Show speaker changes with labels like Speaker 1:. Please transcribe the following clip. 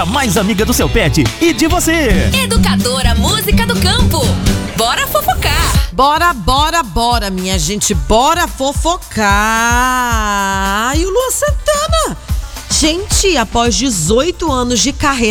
Speaker 1: A mais amiga do seu pet e de você.
Speaker 2: Educadora Música do Campo. Bora fofocar.
Speaker 3: Bora, minha gente. Bora fofocar. E o Luan Santana. Gente, após 18 anos de carreira,